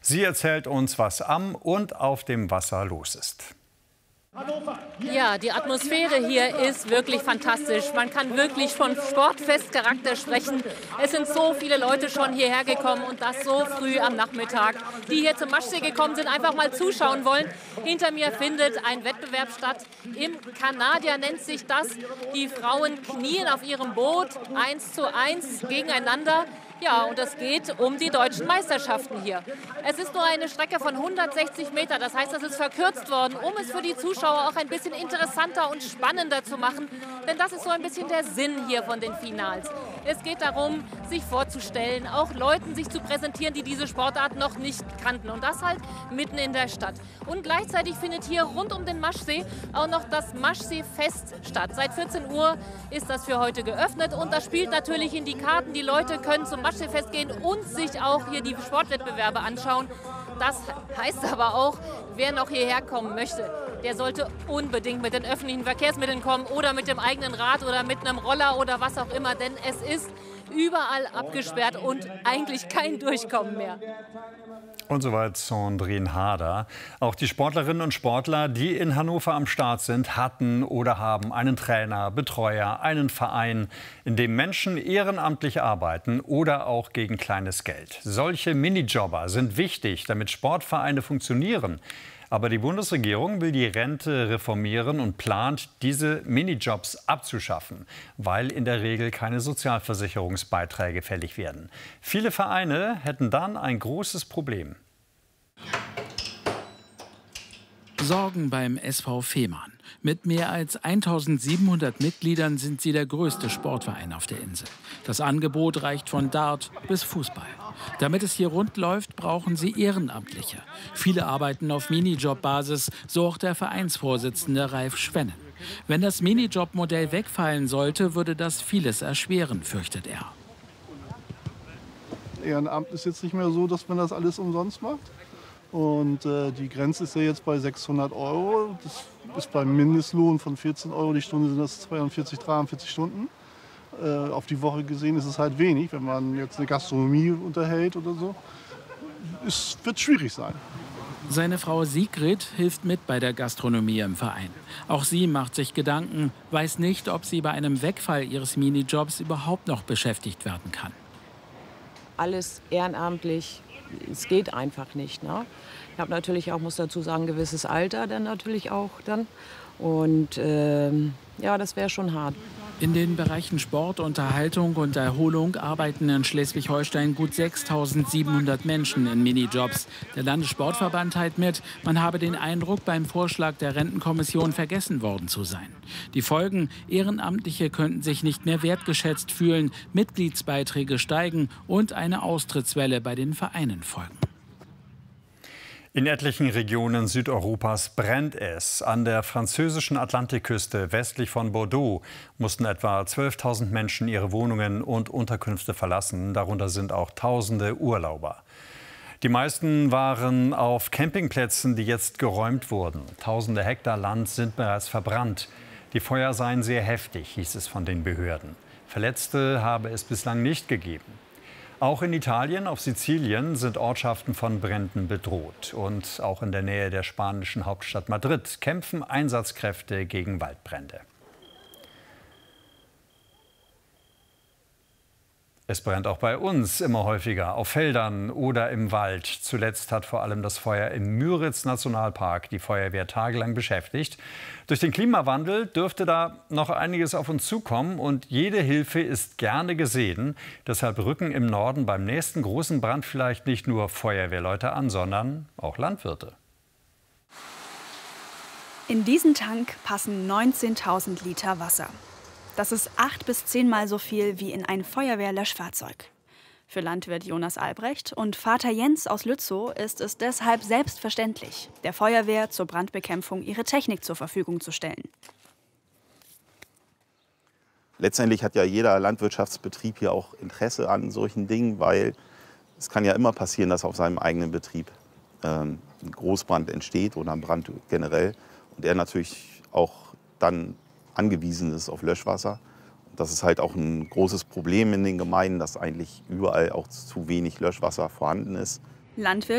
Sie erzählt uns, was am und auf dem Wasser los ist. Ja, die Atmosphäre hier ist wirklich fantastisch. Man kann wirklich von Sportfestcharakter sprechen. Es sind so viele Leute schon hierher gekommen und das so früh am Nachmittag, die hier zum Maschsee gekommen sind, einfach mal zuschauen wollen. Hinter mir findet ein Wettbewerb statt. Im Kanadier nennt sich das. Die Frauen knien auf ihrem Boot 1:1 gegeneinander. Ja, und es geht um die deutschen Meisterschaften hier. Es ist nur eine Strecke von 160 Meter, das heißt, das ist verkürzt worden, um es für die Zuschauer auch ein bisschen interessanter und spannender zu machen. Denn das ist so ein bisschen der Sinn hier von den Finals. Es geht darum, sich vorzustellen, auch Leuten sich zu präsentieren, die diese Sportart noch nicht kannten. Und das halt mitten in der Stadt. Und gleichzeitig findet hier rund um den Maschsee auch noch das Maschsee-Fest statt. Seit 14 Uhr ist das für heute geöffnet und das spielt natürlich in die Karten. Die Leute können zum Maschsee-Fest gehen und sich auch hier die Sportwettbewerbe anschauen. Das heißt aber auch, wer noch hierher kommen möchte, der sollte unbedingt mit den öffentlichen Verkehrsmitteln kommen oder mit dem eigenen Rad oder mit einem Roller oder was auch immer, denn es ist überall abgesperrt und eigentlich kein Durchkommen mehr. Und soweit Sandrine Harder. Auch die Sportlerinnen und Sportler, die in Hannover am Start sind, hatten oder haben einen Trainer, Betreuer, einen Verein, in dem Menschen ehrenamtlich arbeiten oder auch gegen kleines Geld. Solche Minijobber sind wichtig, damit Sportvereine funktionieren. Aber die Bundesregierung will die Rente reformieren und plant, diese Minijobs abzuschaffen, weil in der Regel keine Sozialversicherungsbeiträge fällig werden. Viele Vereine hätten dann ein großes Problem. Sorgen beim SV Fehmarn. Mit mehr als 1700 Mitgliedern sind sie der größte Sportverein auf der Insel. Das Angebot reicht von Dart bis Fußball. Damit es hier rund läuft, brauchen sie Ehrenamtliche. Viele arbeiten auf Minijob-Basis, so auch der Vereinsvorsitzende Ralf Schwennen. Wenn das Minijob-Modell wegfallen sollte, würde das vieles erschweren, fürchtet er. Ehrenamt ist jetzt nicht mehr so, dass man das alles umsonst macht. Und die Grenze ist ja jetzt bei 600 €. Das ist beim Mindestlohn von 14 € die Stunde, sind das 42, 43 Stunden. Auf die Woche gesehen ist es halt wenig, wenn man jetzt eine Gastronomie unterhält oder so. Es wird schwierig sein. Seine Frau Sigrid hilft mit bei der Gastronomie im Verein. Auch sie macht sich Gedanken, weiß nicht, ob sie bei einem Wegfall ihres Minijobs überhaupt noch beschäftigt werden kann. Alles ehrenamtlich, es geht einfach nicht. Ne? Ich habe natürlich auch, muss dazu sagen, ein gewisses Alter dann natürlich auch dann. Und ja, das wäre schon hart. In den Bereichen Sport, Unterhaltung und Erholung arbeiten in Schleswig-Holstein gut 6.700 Menschen in Minijobs. Der Landessportverband teilt mit, man habe den Eindruck, beim Vorschlag der Rentenkommission vergessen worden zu sein. Die Folgen: Ehrenamtliche könnten sich nicht mehr wertgeschätzt fühlen, Mitgliedsbeiträge steigen und eine Austrittswelle bei den Vereinen folgen. In etlichen Regionen Südeuropas brennt es. An der französischen Atlantikküste westlich von Bordeaux mussten etwa 12.000 Menschen ihre Wohnungen und Unterkünfte verlassen. Darunter sind auch Tausende Urlauber. Die meisten waren auf Campingplätzen, die jetzt geräumt wurden. Tausende Hektar Land sind bereits verbrannt. Die Feuer seien sehr heftig, hieß es von den Behörden. Verletzte habe es bislang nicht gegeben. Auch in Italien, auf Sizilien, sind Ortschaften von Bränden bedroht. Und auch in der Nähe der spanischen Hauptstadt Madrid kämpfen Einsatzkräfte gegen Waldbrände. Es brennt auch bei uns immer häufiger, auf Feldern oder im Wald. Zuletzt hat vor allem das Feuer im Müritz-Nationalpark die Feuerwehr tagelang beschäftigt. Durch den Klimawandel dürfte da noch einiges auf uns zukommen und jede Hilfe ist gerne gesehen. Deshalb rücken im Norden beim nächsten großen Brand vielleicht nicht nur Feuerwehrleute an, sondern auch Landwirte. In diesen Tank passen 19.000 Liter Wasser. Das ist 8 bis 10 Mal so viel wie in ein Feuerwehrlöschfahrzeug. Für Landwirt Jonas Albrecht und Vater Jens aus Lützow ist es deshalb selbstverständlich, der Feuerwehr zur Brandbekämpfung ihre Technik zur Verfügung zu stellen. Letztendlich hat ja jeder Landwirtschaftsbetrieb hier auch Interesse an solchen Dingen, weil es kann ja immer passieren, dass auf seinem eigenen Betrieb ein Großbrand entsteht oder ein Brand generell und er natürlich auch dann angewiesen ist auf Löschwasser. Das ist halt auch ein großes Problem in den Gemeinden, dass eigentlich überall auch zu wenig Löschwasser vorhanden ist. Landwirt